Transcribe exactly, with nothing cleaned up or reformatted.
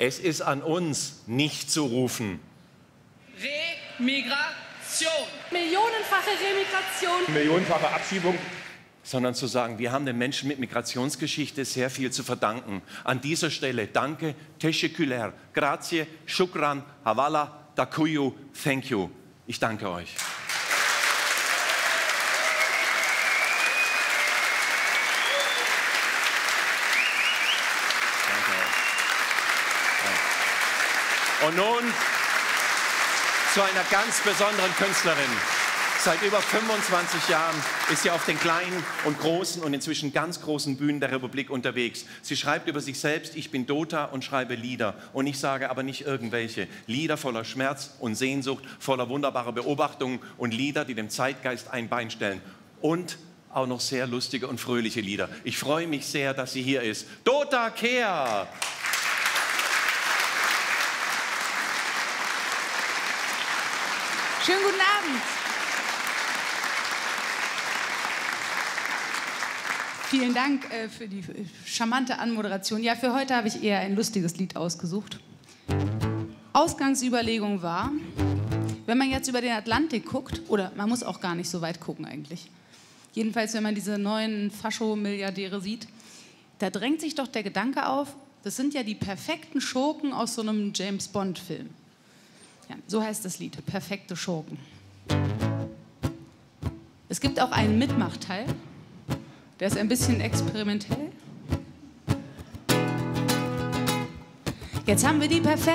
Es ist an uns, nicht zu rufen. Remigration. Millionenfache Remigration. Millionenfache Abschiebung. Sondern zu sagen, wir haben den Menschen mit Migrationsgeschichte sehr viel zu verdanken. An dieser Stelle danke, teşekkürler, grazie, shukran, hawala, dakuyu, thank you. Ich danke euch. Danke euch. Und nun zu einer ganz besonderen Künstlerin. Seit über fünfundzwanzig Jahren ist sie auf den kleinen und großen und inzwischen ganz großen Bühnen der Republik unterwegs. Sie schreibt über sich selbst, ich bin Dota und schreibe Lieder. Und ich sage aber nicht irgendwelche. Lieder voller Schmerz und Sehnsucht, voller wunderbarer Beobachtungen und Lieder, die dem Zeitgeist ein Bein stellen. Und auch noch sehr lustige und fröhliche Lieder. Ich freue mich sehr, dass sie hier ist. Dota Kehr! Schönen guten Abend. Vielen Dank äh, für die charmante Anmoderation. Ja, für heute habe ich eher ein lustiges Lied ausgesucht. Ausgangsüberlegung war, wenn man jetzt über den Atlantik guckt, oder man muss auch gar nicht so weit gucken eigentlich, jedenfalls wenn man diese neuen Fascho-Milliardäre sieht, da drängt sich doch der Gedanke auf, das sind ja die perfekten Schurken aus so einem James-Bond-Film. Ja, so heißt das Lied, Perfekte Schurken. Es gibt auch einen Mitmachteil. Der ist ein bisschen experimentell. Jetzt haben wir die perfekte